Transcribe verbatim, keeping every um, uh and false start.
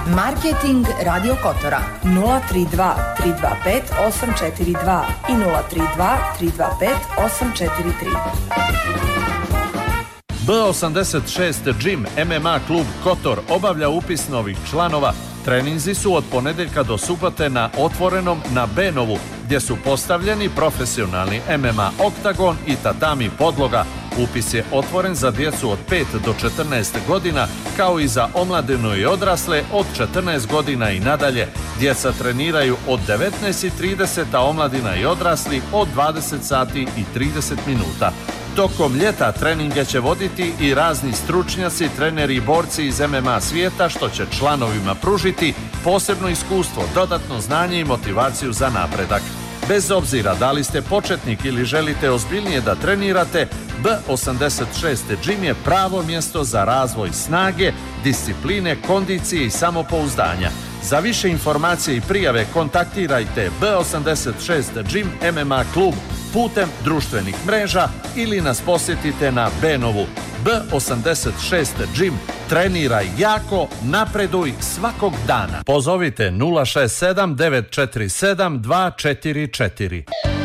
Marketing Radio Kotora nula tri dva tri dva pet osam četiri dva i nula tri dva tri dva pet osam četiri tri. B osamdeset šest Gym M M A klub Kotor obavlja upis novih članova. Treninzi su od ponedjeljka do subote na Otvorenom na Benovu, gdje su postavljeni profesionalni M M A oktagon i tatami podloga. Upis je otvoren za djecu od pet do četrnaest godina, kao i za omladinu i odrasle od četrnaest godina i nadalje. Djeca treniraju od devetnaest i trideset, a omladina i odrasli od dvadeset sati i trideset minuta. Tokom ljeta treninge će voditi i razni stručnjaci, treneri i borci iz M M A svijeta, što će članovima pružiti posebno iskustvo, dodatno znanje i motivaciju za napredak. Bez obzira da li ste početnik ili želite ozbiljnije da trenirate, B osamdeset šest Gym je pravo mjesto za razvoj snage, discipline, kondicije i samopouzdanja. Za više informacije i prijave kontaktirajte B osamdeset šest Gym M M A klub putem društvenih mreža ili nas posjetite na Benovu. B osamdeset šest Gym, treniraj jako, napreduj svakog dana. Pozovite nula šest sedam devet četiri sedam dva četiri četiri.